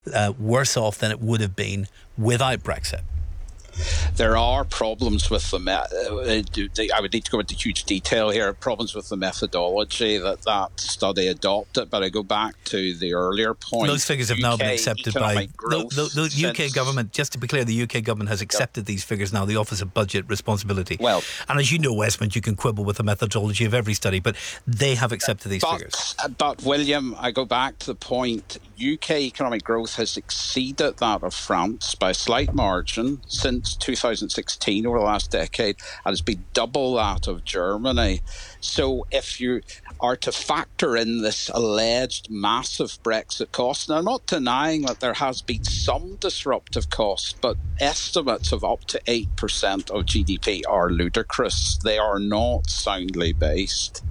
worse off than it would have been without Brexit? There are problems with I would need to go into huge detail here. Problems with the methodology that study adopted, but I go back to the earlier point. Those figures have now been accepted by the UK government. Just to be clear, the UK government has accepted these figures now. The Office of Budget Responsibility. Well, and as you know, Westmont, you can quibble with the methodology of every study, but they have accepted these figures. But William, I go back to the point. UK economic growth has exceeded that of France by a slight margin since 2016 over the last decade, and has been double that of Germany. So if you are to factor in this alleged massive Brexit cost, and I'm not denying that there has been some disruptive costs, but estimates of up to 8% of GDP are ludicrous. They are not soundly based.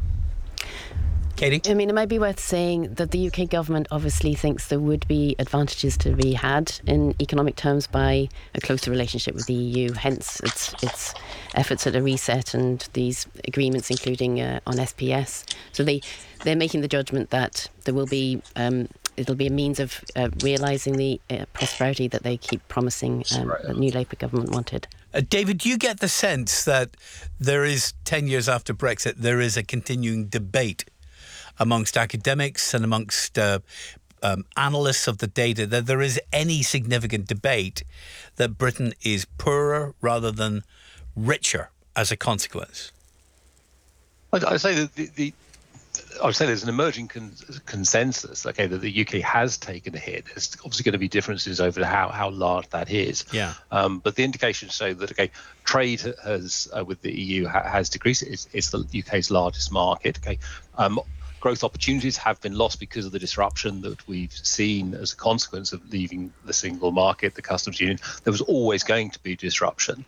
Katie? I mean, it might be worth saying that the UK government obviously thinks there would be advantages to be had in economic terms by a closer relationship with the EU, hence its efforts at a reset and these agreements, including on SPS. So they're making the judgment that there will be it'll be a means of realising the prosperity that they keep promising that the new Labour government wanted. David, do you get the sense that there is, 10 years after Brexit, there is a continuing debate amongst academics and amongst analysts of the data, that there is any significant debate that Britain is poorer rather than richer as a consequence? I'd say that I would say there's an emerging consensus, that the UK has taken a hit. There's obviously going to be differences over how large that is. Yeah. But the indications show that trade has with the EU has decreased. It's the UK's largest market. Growth opportunities have been lost because of the disruption that we've seen as a consequence of leaving the single market, the customs union. There was always going to be disruption.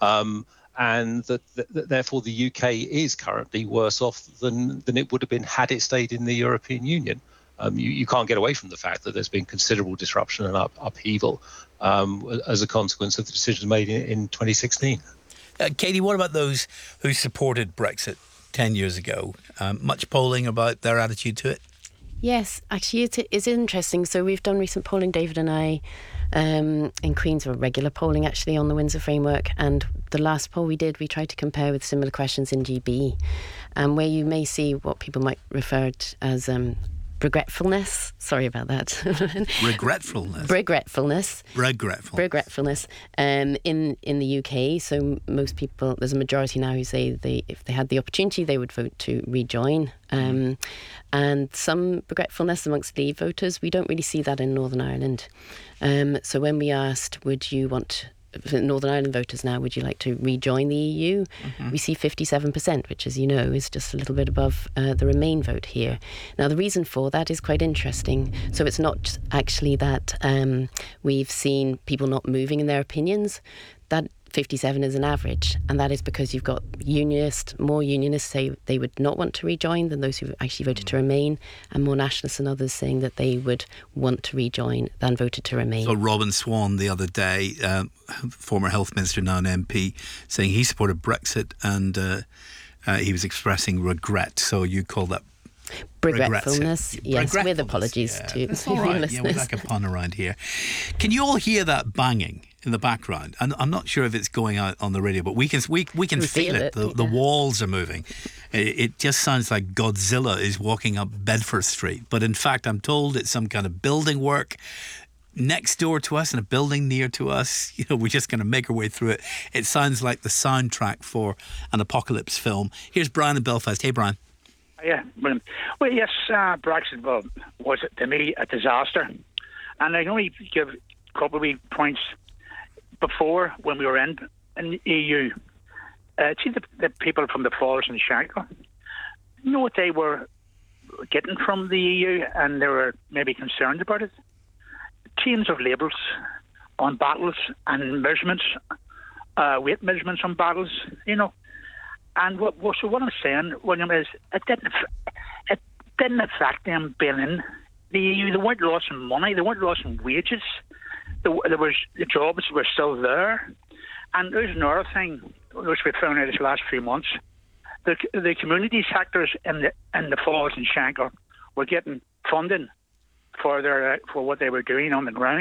And that therefore the UK is currently worse off than it would have been had it stayed in the European Union. You can't get away from the fact that there's been considerable disruption and upheaval as a consequence of the decisions made in 2016. Katie, what about those who supported Brexit 10 years ago? Much polling about their attitude to it? Yes, actually it is interesting. So we've done recent polling, David and I, in Queen's, or regular polling actually, on the Windsor framework, and the last poll we did, we tried to compare with similar questions in GB, where you may see what people might refer to as regretfulness. Sorry about that. Regretfulness in the UK. So most people, there's a majority now who say if they had the opportunity, they would vote to rejoin. And some regretfulness amongst Leave voters. We don't really see that in Northern Ireland. So when we asked, would you want, Northern Ireland voters now, would you like to rejoin the EU? Mm-hmm. We see 57%, which, as you know, is just a little bit above the Remain vote here. Now, the reason for that is quite interesting. So it's not actually that we've seen people not moving in their opinions. That 57 is an average, and that is because you've got more unionists say they would not want to rejoin than those who actually voted to remain, and more nationalists and others saying that they would want to rejoin than voted to remain. So Robin Swan the other day, former health minister, now an MP, saying he supported Brexit and he was expressing regret. So you call that regretfulness, yes, with apologies to your listeners. Yeah, we like a pun around here. Can you all hear that banging in the background? And I'm not sure if it's going out on the radio, but we can feel it. The walls are moving. It just sounds like Godzilla is walking up Bedford Street. But in fact, I'm told it's some kind of building work next door to us, in a building near to us. We're just going to make our way through it. It sounds like the soundtrack for an apocalypse film. Here's Brian in Belfast. Hey, Brian. Yeah, well, yes, Brexit was, to me, a disaster. And I can only give a couple of points before, when we were in the EU. See the people from the Falls and Shankill, you know what they were getting from the EU, and they were maybe concerned about it? Chains of labels on bottles and measurements, weight measurements on bottles, And what I'm saying, William, is it didn't affect them being in the EU. They weren't losing money. They weren't losing wages. The jobs were still there. And there's another thing which we found out this last few months. The community sectors in the Falls and Shankill were getting funding for what they were doing on the ground.